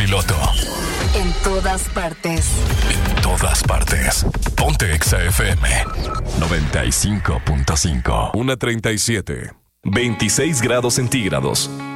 piloto. En todas partes. En todas partes. Ponte Exa FM 95.5. 1:37. 26 grados centígrados.